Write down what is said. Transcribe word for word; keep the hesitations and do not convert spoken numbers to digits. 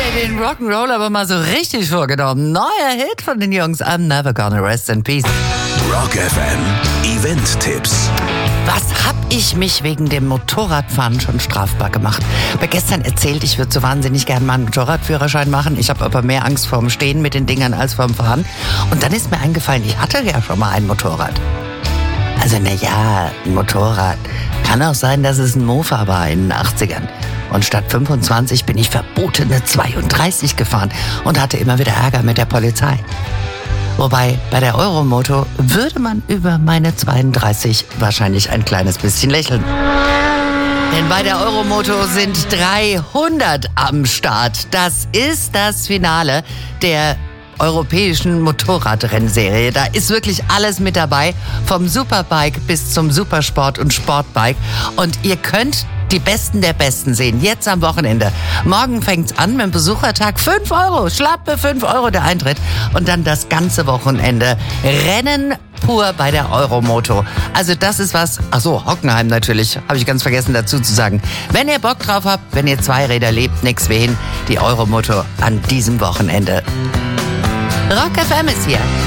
Den Rock'n'Roll aber mal so richtig vorgenommen. Neuer Hit von den Jungs, I'm Never Gonna Rest in Peace. Rock F M Event-Tipps. Was hab ich mich wegen dem Motorradfahren schon strafbar gemacht? Aber gestern erzählt, ich würde so wahnsinnig gerne mal einen Motorradführerschein machen. Ich habe aber mehr Angst vorm Stehen mit den Dingern als vorm Fahren. Und dann ist mir eingefallen, ich hatte ja schon mal ein Motorrad. Also na ja, ein Motorrad. Kann auch sein, dass es ein Mofa war in den achtzigern. Und statt fünfundzwanzig bin ich verbotene zweiunddreißig gefahren und hatte immer wieder Ärger mit der Polizei. Wobei bei der Euromoto würde man über meine zweiunddreißig wahrscheinlich ein kleines bisschen lächeln. Denn bei der Euromoto sind dreihundert am Start. Das ist das Finale der europäischen Motorradrennserie. Da ist wirklich alles mit dabei, vom Superbike bis zum Supersport und Sportbike. Und ihr könnt die Besten der Besten sehen, jetzt am Wochenende. Morgen fängt's an mit dem Besuchertag. fünf Euro, schlappe fünf Euro der Eintritt. Und dann das ganze Wochenende Rennen pur bei der Euromoto. Also das ist was, ach so, Hockenheim natürlich, habe ich ganz vergessen dazu zu sagen. Wenn ihr Bock drauf habt, wenn ihr Zweiräder lebt, nix wie hin, die Euromoto an diesem Wochenende. Rock F M ist hier.